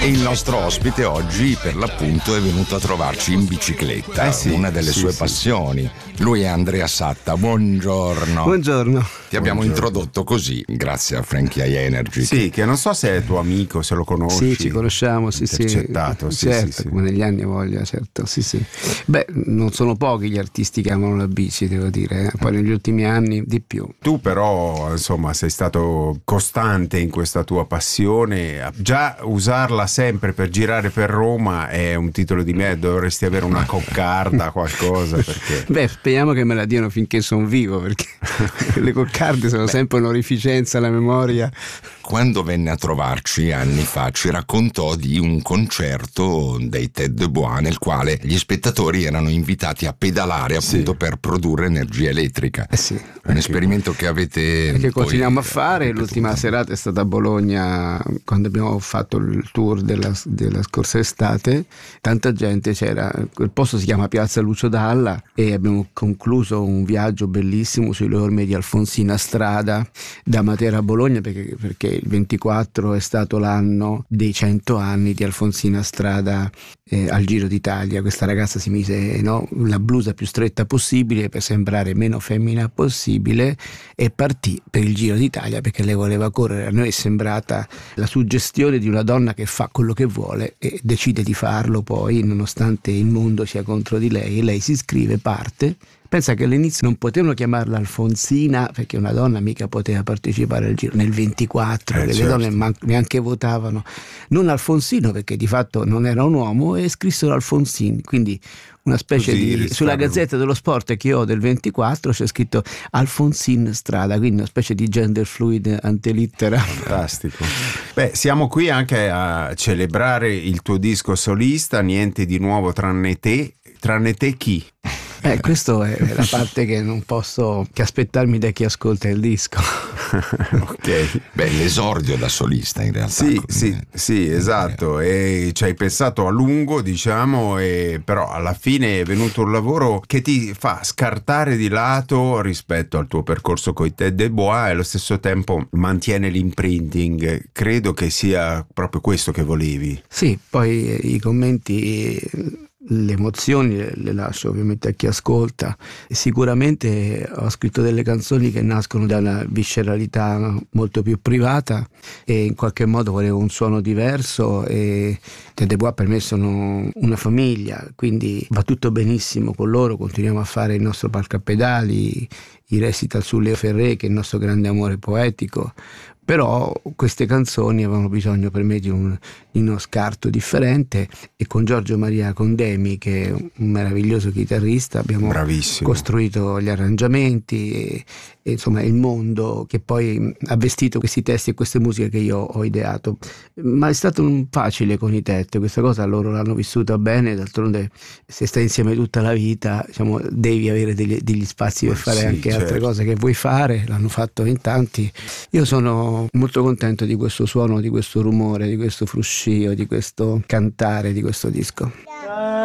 E il nostro ospite oggi per l'appunto è venuto a trovarci in bicicletta, una delle sue passioni. Lui è Andrea Satta, buongiorno. Buongiorno. Ti abbiamo introdotto così, grazie a Frankie High Energy. Sì, che non so se è tuo amico, se lo conosci. Sì, ci conosciamo, intercettato, sì. Certo, come negli anni voglia, certo, sì. Beh, non sono pochi gli artisti che amano la bici, devo dire, poi negli ultimi anni di più. Tu però, insomma, sei stato costante in questa tua passione. Già usarla sempre per girare per Roma è un titolo di me, dovresti avere una coccarda, qualcosa, perché... Beh, speriamo che me la diano finché sono vivo, perché le coccarde sono sempre un'onorificenza alla memoria. Quando venne a trovarci anni fa ci raccontò di un concerto dei Tête de Bois nel quale gli spettatori erano invitati a pedalare appunto per produrre energia elettrica. Un esperimento che avete che continuiamo a fare. L'ultima serata è stata a Bologna, quando abbiamo fatto il tour della scorsa estate. Tanta gente c'era, quel posto si chiama Piazza Lucio Dalla, e abbiamo concluso un viaggio bellissimo sulle orme di Alfonsina Strada da Matera a Bologna, perché il 24 è stato l'anno dei 100 anni di Alfonsina Strada al Giro d'Italia. Questa ragazza si mise la blusa più stretta possibile per sembrare meno femmina possibile e partì per il Giro d'Italia perché lei voleva correre. A noi è sembrata la suggestione di una donna che fa quello che vuole e decide di farlo poi, nonostante il mondo sia contro di lei. Lei si iscrive, parte. Pensa che all'inizio non potevano chiamarla Alfonsina perché una donna mica poteva partecipare al Giro nel 24, le donne neanche votavano. Non Alfonsino perché di fatto non era un uomo, e scrissero Alfonsin, quindi una specie di... Sulla Gazzetta dello Sport che ho del 24 c'è scritto Alfonsin Strada, quindi una specie di gender fluid antelittera. Fantastico. Beh, siamo qui anche a celebrare il tuo disco solista, Niente di nuovo tranne te. Tranne te chi? Questa è la parte che non posso che aspettarmi da chi ascolta il disco. Ok. Beh, l'esordio da solista in realtà. Sì, esatto. E ci hai pensato a lungo, diciamo, però alla fine è venuto un lavoro che ti fa scartare di lato rispetto al tuo percorso coi Tête de Bois e allo stesso tempo mantiene l'imprinting. Credo che sia proprio questo che volevi. Sì, poi i commenti, le emozioni le lascio ovviamente a chi ascolta. Sicuramente ho scritto delle canzoni che nascono da una visceralità molto più privata e in qualche modo volevo un suono diverso, e Tête de Bois per me sono una famiglia, quindi va tutto benissimo con loro. Continuiamo a fare il nostro palco a pedali, i recital su Leo Ferré, che è il nostro grande amore poetico. Però queste canzoni avevano bisogno per me di uno scarto differente, e con Giorgio Maria Condemi, che è un meraviglioso chitarrista, abbiamo costruito gli arrangiamenti e insomma il mondo che poi ha vestito questi testi e queste musiche che io ho ideato. Ma è stato facile con i Tette, questa cosa loro l'hanno vissuta bene. D'altronde se stai insieme tutta la vita, diciamo, devi avere degli spazi per fare anche altre cose che vuoi fare. L'hanno fatto in tanti. Io sono molto contento di questo suono, di questo rumore, di questo fruscio, di questo cantare di questo disco.